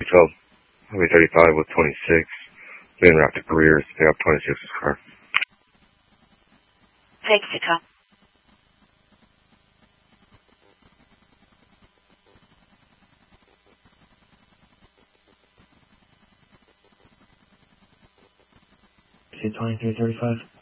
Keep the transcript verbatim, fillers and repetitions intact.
twelve, Highway thirty-five with twenty-six. Being route to Greer's to pick up twenty-six's car. Thanks, Tom. twenty-three thirty-five.